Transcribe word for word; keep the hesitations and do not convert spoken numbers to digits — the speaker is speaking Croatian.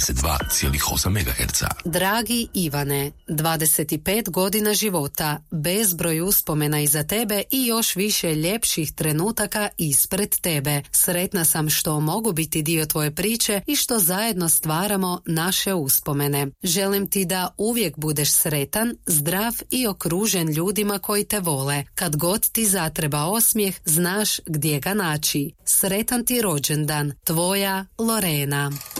devedeset dva zarez osam megaherca. Dragi Ivane, dvadeset pet godina života, bezbroj uspomena iza tebe i još više ljepših trenutaka ispred tebe. Sretna sam što mogu biti dio tvoje priče i što zajedno stvaramo naše uspomene. Želim ti da uvijek budeš sretan, zdrav i okružen ljudima koji te vole. Kad god ti zatreba osmijeh, znaš gdje ga naći. Sretan ti rođendan, tvoja Lorena.